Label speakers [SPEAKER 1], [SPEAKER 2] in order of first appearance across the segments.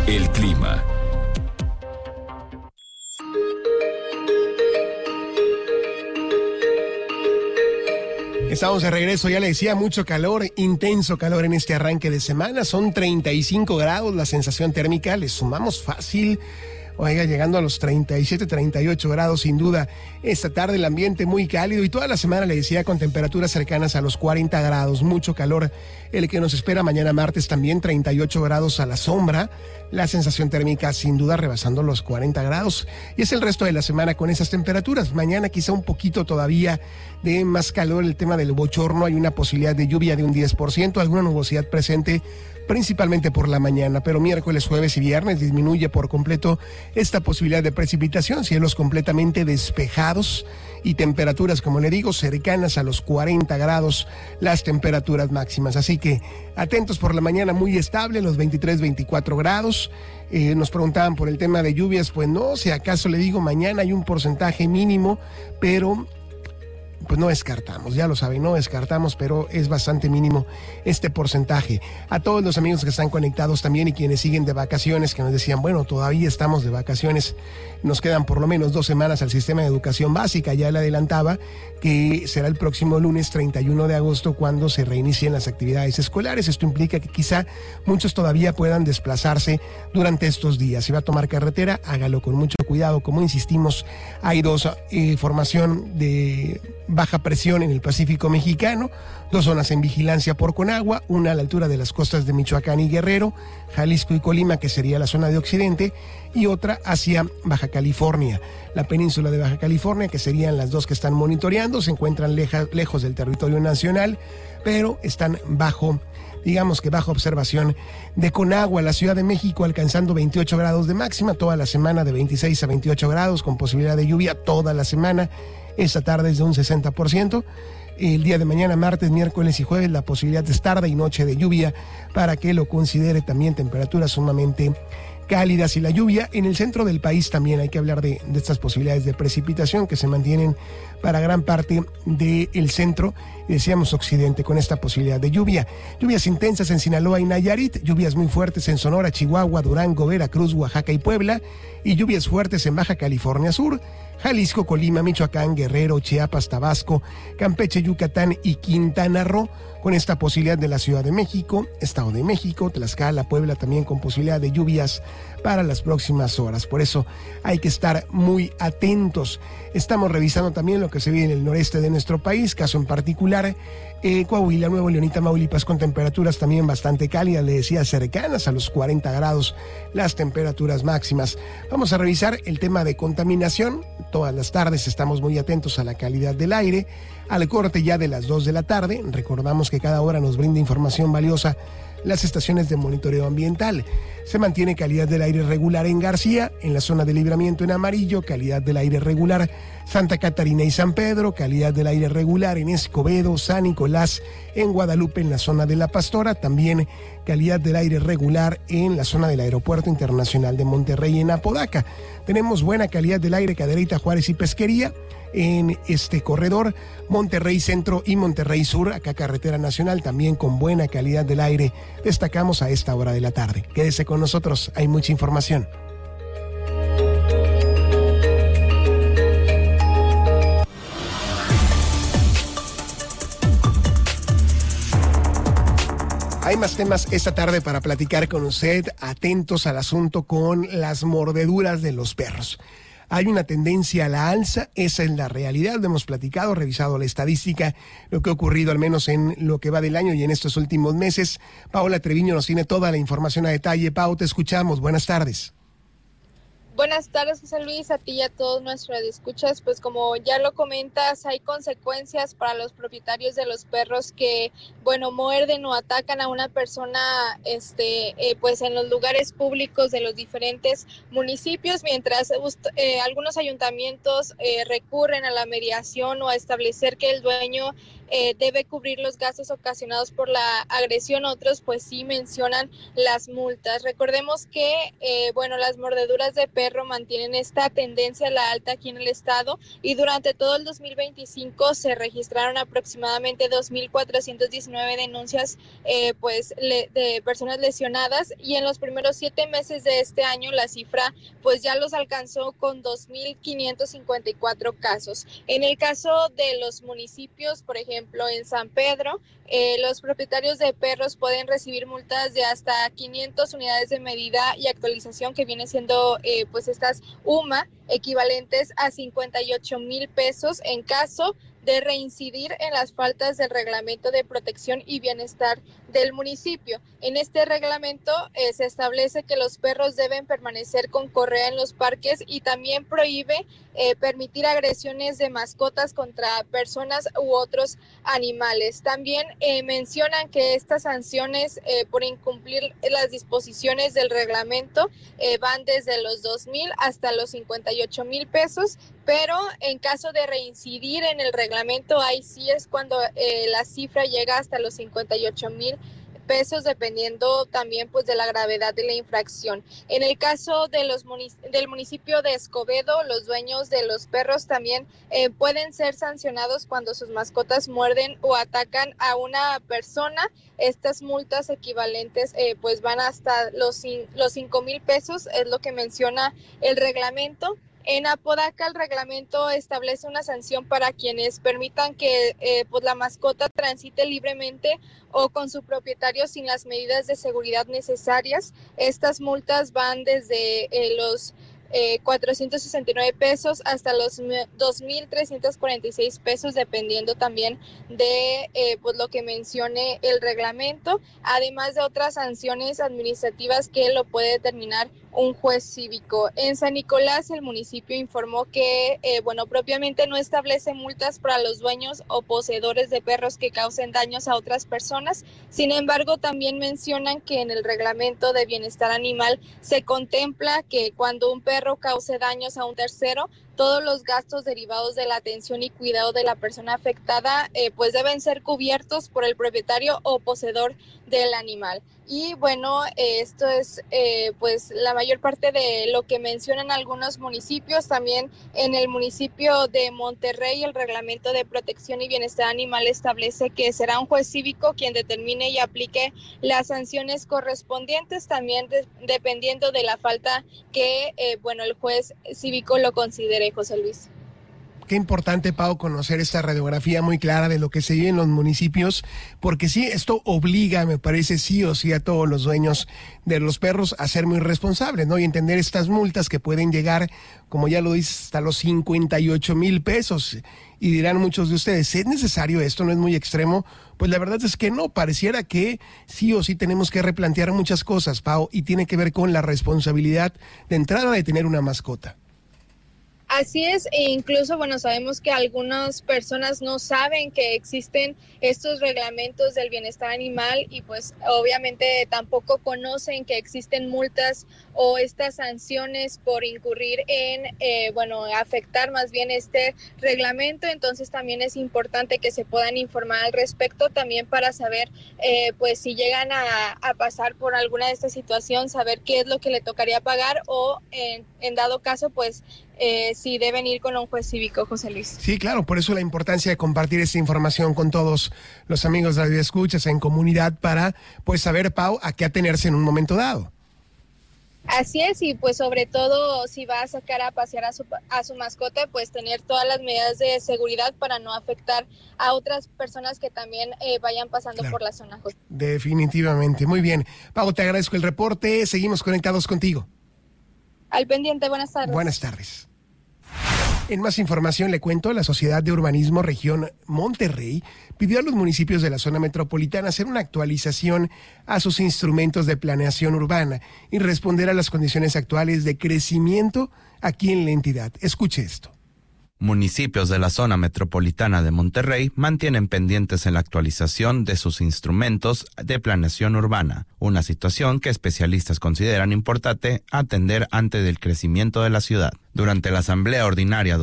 [SPEAKER 1] El clima.
[SPEAKER 2] Estamos de regreso, ya le decía, mucho calor, intenso calor en este arranque de semana. Son 35 grados la sensación térmica, le sumamos fácil. Oiga, llegando a los 37, 38 grados sin duda. Esta tarde el ambiente muy cálido y toda la semana le decía con temperaturas cercanas a los 40 grados. Mucho calor el que nos espera mañana martes también, 38 grados a la sombra. La sensación térmica sin duda rebasando los 40 grados. Y es el resto de la semana con esas temperaturas. Mañana quizá un poquito todavía de más calor. El tema del bochorno, hay una posibilidad de lluvia de un 10%, alguna nubosidad presente principalmente por la mañana, pero miércoles, jueves y viernes disminuye por completo esta posibilidad de precipitación, cielos completamente despejados y temperaturas, como le digo, cercanas a los 40 grados las temperaturas máximas. Así que atentos por la mañana, muy estable, los 23, 24 grados. Nos preguntaban por el tema de lluvias, pues no, si acaso le digo, mañana hay un porcentaje mínimo, pero pues no descartamos, ya lo saben, no descartamos, pero es bastante mínimo este porcentaje. A todos los amigos que están conectados también y quienes siguen de vacaciones, que nos decían, bueno, todavía estamos de vacaciones, nos quedan por lo menos 2 semanas al sistema de educación básica. Ya le adelantaba que será el próximo lunes 31 de agosto cuando se reinicien las actividades escolares. Esto implica que quizá muchos todavía puedan desplazarse durante estos días. Si va a tomar carretera, hágalo con mucho cuidado. Como insistimos, hay formación de baja presión en el Pacífico mexicano, 2 zonas en vigilancia por Conagua, una a la altura de las costas de Michoacán y Guerrero, Jalisco y Colima, que sería la zona de Occidente, y otra hacia Baja California. La península de Baja California, que serían las 2 que están monitoreando, se encuentran lejos del territorio nacional, pero están bajo observación de Conagua. La Ciudad de México alcanzando 28 grados de máxima, toda la semana de 26 a 28 grados, con posibilidad de lluvia toda la semana. Esta tarde es de un 60%. El día de mañana, martes, miércoles y jueves, la posibilidad de tarde y noche de lluvia para que lo considere también temperaturas sumamente cálidas. Y la lluvia en el centro del país también hay que hablar de estas posibilidades de precipitación que se mantienen para gran parte del centro y decíamos occidente con esta posibilidad de lluvia. Lluvias intensas en Sinaloa y Nayarit, lluvias muy fuertes en Sonora, Chihuahua, Durango, Veracruz, Oaxaca y Puebla, y lluvias fuertes en Baja California Sur, Jalisco, Colima, Michoacán, Guerrero, Chiapas, Tabasco, Campeche, Yucatán y Quintana Roo, con esta posibilidad de la Ciudad de México, Estado de México, Tlaxcala, Puebla también con posibilidad de lluvias para las próximas horas. Por eso hay que estar muy atentos. Estamos revisando también lo que se vive en el noreste de nuestro país, caso en particular Coahuila, Nuevo León y Tamaulipas, con temperaturas también bastante cálidas, le decía, cercanas a los 40 grados las temperaturas máximas. Vamos a revisar el tema de contaminación. Todas las tardes estamos muy atentos a la calidad del aire. Al corte ya de las 2 de la tarde, recordamos que cada hora nos brinda información valiosa las estaciones de monitoreo ambiental. Se mantiene calidad del aire regular en García, en la zona de Libramiento en amarillo, calidad del aire regular Santa Catarina y San Pedro, calidad del aire regular en Escobedo, San Nicolás, en Guadalupe, en la zona de La Pastora, también calidad del aire regular en la zona del Aeropuerto Internacional de Monterrey, en Apodaca. Tenemos buena calidad del aire Cadereyta, Juárez y Pesquería. En este corredor, Monterrey Centro y Monterrey Sur, acá carretera nacional, también con buena calidad del aire, destacamos a esta hora de la tarde. Quédese con nosotros, hay mucha información. Hay más temas esta tarde para platicar con usted, atentos al asunto con las mordeduras de los perros. Hay una tendencia a la alza, esa es la realidad, lo hemos platicado, revisado la estadística, lo que ha ocurrido al menos en lo que va del año y en estos últimos meses. Paola Treviño nos tiene toda la información a detalle. Pau, te escuchamos, buenas tardes.
[SPEAKER 3] Buenas tardes, José Luis, a ti y a todos nuestros escuchas. Pues como ya lo comentas, hay consecuencias para los propietarios de los perros que, muerden o atacan a una persona, pues en los lugares públicos de los diferentes municipios, mientras algunos ayuntamientos recurren a la mediación o a establecer que el dueño debe cubrir los gastos ocasionados por la agresión. Otros pues sí mencionan las multas. Recordemos que las mordeduras de perro mantienen esta tendencia a la alta aquí en el estado, y durante todo el 2025 se registraron aproximadamente 2.419 denuncias de personas lesionadas, y en los primeros 7 meses de este año la cifra pues ya los alcanzó con 2.554 casos. En el caso de los municipios, por ejemplo en San Pedro, los propietarios de perros pueden recibir multas de hasta 500 unidades de medida y actualización, que viene siendo estas UMA, equivalentes a 58,000 pesos en caso de reincidir en las faltas del reglamento de protección y bienestar del municipio. En este reglamento se establece que los perros deben permanecer con correa en los parques, y también prohíbe permitir agresiones de mascotas contra personas u otros animales. También mencionan que estas sanciones por incumplir las disposiciones del reglamento van desde los 2,000 hasta los 58,000 pesos, pero en caso de reincidir en el reglamento, ahí sí es cuando la cifra llega hasta los 58,000 pesos, dependiendo también pues de la gravedad de la infracción. En el caso de del municipio de Escobedo, los dueños de los perros también pueden ser sancionados cuando sus mascotas muerden o atacan a una persona. Estas multas equivalentes pues van hasta los 5,000 pesos, es lo que menciona el reglamento. En Apodaca el reglamento establece una sanción para quienes permitan que la mascota transite libremente o con su propietario sin las medidas de seguridad necesarias. Estas multas van desde los 469 pesos hasta los 2,346 pesos, dependiendo también de lo que mencione el reglamento, además de otras sanciones administrativas que lo puede determinar un juez cívico. En San Nicolás el municipio informó que propiamente no establece multas para los dueños o poseedores de perros que causen daños a otras personas. Sin embargo, también mencionan que en el reglamento de bienestar animal se contempla que cuando un perro cause daños a un tercero, todos los gastos derivados de la atención y cuidado de la persona afectada deben ser cubiertos por el propietario o poseedor del animal. Y esto es la mayor parte de lo que mencionan algunos municipios. También en el municipio de Monterrey el reglamento de protección y bienestar animal establece que será un juez cívico quien determine y aplique las sanciones correspondientes, también dependiendo de la falta que el juez cívico lo considere, José Luis.
[SPEAKER 2] Qué importante, Pau, conocer esta radiografía muy clara de lo que se vive en los municipios, porque sí, esto obliga, me parece, sí o sí a todos los dueños de los perros a ser muy responsables, ¿no? Y entender estas multas que pueden llegar, como ya lo dices, hasta los 58,000 pesos. Y dirán muchos de ustedes, ¿es necesario esto? ¿No es muy extremo? Pues la verdad es que no, pareciera que sí o sí tenemos que replantear muchas cosas, Pau, y tiene que ver con la responsabilidad de entrada de tener una mascota.
[SPEAKER 3] Así es, e incluso, sabemos que algunas personas no saben que existen estos reglamentos del bienestar animal y pues obviamente tampoco conocen que existen multas o estas sanciones por incurrir en, afectar más bien este reglamento. Entonces también es importante que se puedan informar al respecto, también para saber, si llegan a pasar por alguna de estas situaciones, saber qué es lo que le tocaría pagar o en dado caso, si deben ir con un juez cívico, José Luis.
[SPEAKER 2] Sí, claro, por eso la importancia de compartir esta información con todos los amigos de Radio Escuchas en comunidad para, saber, Pau, a qué atenerse en un momento dado.
[SPEAKER 3] Así es, y sobre todo si va a sacar a pasear a su mascota, tener todas las medidas de seguridad para no afectar a otras personas que también vayan pasando por la zona.
[SPEAKER 2] Definitivamente, muy bien. Pau, te agradezco el reporte, seguimos conectados contigo.
[SPEAKER 3] Al pendiente, buenas tardes.
[SPEAKER 2] Buenas tardes. En más información le cuento, la Sociedad de Urbanismo Región Monterrey pidió a los municipios de la zona metropolitana hacer una actualización a sus instrumentos de planeación urbana y responder a las condiciones actuales de crecimiento aquí en la entidad. Escuche esto.
[SPEAKER 1] Municipios de la zona metropolitana de Monterrey mantienen pendientes en la actualización de sus instrumentos de planeación urbana, una situación que especialistas consideran importante atender ante el crecimiento de la ciudad. Durante la Asamblea Ordinaria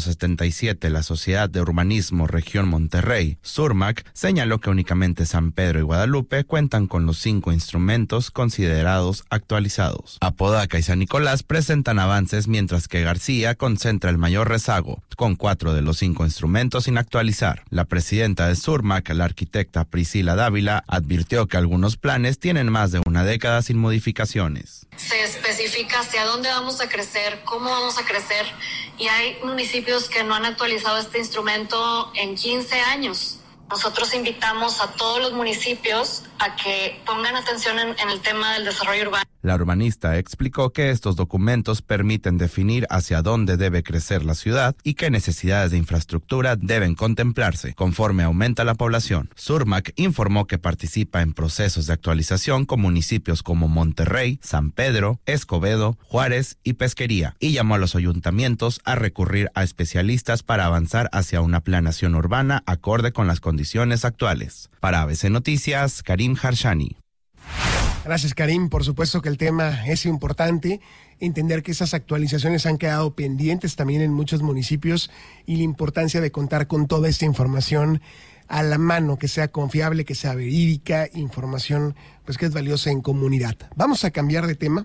[SPEAKER 1] 277, la Sociedad de Urbanismo Región Monterrey, SURMAC, señaló que únicamente San Pedro y Guadalupe cuentan con los 5 instrumentos considerados actualizados. Apodaca y San Nicolás presentan avances, mientras que García concentra el mayor rezago, con 4 de los 5 instrumentos sin actualizar. La presidenta de SURMAC, la arquitecta Priscila Dávila, advirtió que algunos planes tienen más de una década sin modificaciones.
[SPEAKER 4] Se especifica hacia dónde vamos a crecer, cómo vamos a crecer, y hay municipios que no han actualizado este instrumento en 15 años. Nosotros invitamos a todos los municipios a que pongan atención en el tema del desarrollo urbano.
[SPEAKER 1] La urbanista explicó que estos documentos permiten definir hacia dónde debe crecer la ciudad y qué necesidades de infraestructura deben contemplarse conforme aumenta la población. SURMAC informó que participa en procesos de actualización con municipios como Monterrey, San Pedro, Escobedo, Juárez y Pesquería, y llamó a los ayuntamientos a recurrir a especialistas para avanzar hacia una planeación urbana acorde con las condiciones actuales. Para ABC Noticias, Karim Harshani.
[SPEAKER 2] Gracias, Karim. Por supuesto que el tema es importante, entender que esas actualizaciones han quedado pendientes también en muchos municipios y la importancia de contar con toda esta información a la mano, que sea confiable, que sea verídica, información pues que es valiosa en comunidad. Vamos a cambiar de tema.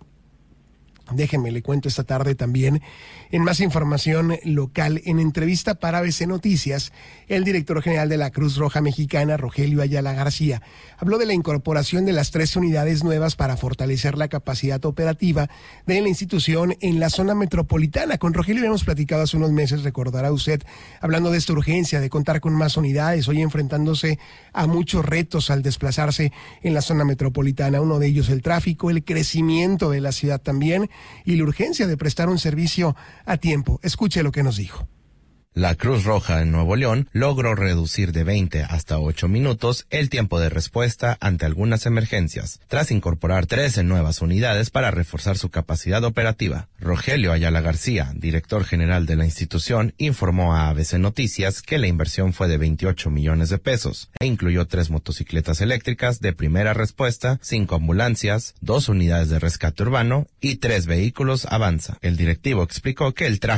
[SPEAKER 2] Déjenme, le cuento esta tarde también, en más información local, en entrevista para ABC Noticias, el director general de la Cruz Roja Mexicana, Rogelio Ayala García, habló de la incorporación de las 3 unidades nuevas para fortalecer la capacidad operativa de la institución en la zona metropolitana. Con Rogelio habíamos platicado hace unos meses, recordará usted, hablando de esta urgencia de contar con más unidades, hoy enfrentándose a muchos retos al desplazarse en la zona metropolitana, uno de ellos el tráfico, el crecimiento de la ciudad también, y la urgencia de prestar un servicio a tiempo. Escuche lo que nos dijo.
[SPEAKER 1] La Cruz Roja en Nuevo León logró reducir de 20 hasta 8 minutos el tiempo de respuesta ante algunas emergencias, tras incorporar 13 nuevas unidades para reforzar su capacidad operativa. Rogelio Ayala García, director general de la institución, informó a ABC Noticias que la inversión fue de 28 millones de pesos e incluyó 3 motocicletas eléctricas de primera respuesta, 5 ambulancias, 2 unidades de rescate urbano y 3 vehículos Avanza. El directivo explicó que el tráfico